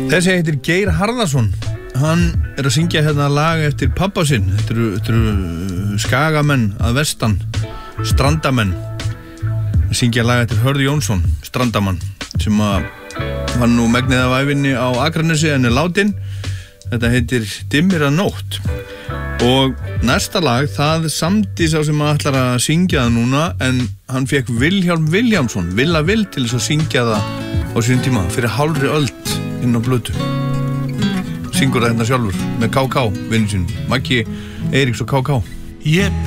Þessi heitir Geir Harðarson. Hann að syngja hérna lag eftir pabba sinn. Þetta eru skagamenn að vestan, strandamenn. Að syngja lag eftir Hörð Jónsson, strandamann, sem að var nú megnið af ævinni á Akranesi en látin. Þetta heitir Dimmir að nótt. Og næsta lag, það samdi sá sem ætlar að syngja það núna, en hann fekk Vilhjálm Vilhjálmsson, Villa Vill, til þess að syngja það á sínum tíma, fyrir hálfri öld inn á blötu. Syngur það hérna sjálfur með KK, vinnu sín, Maggi Eiríks og KK.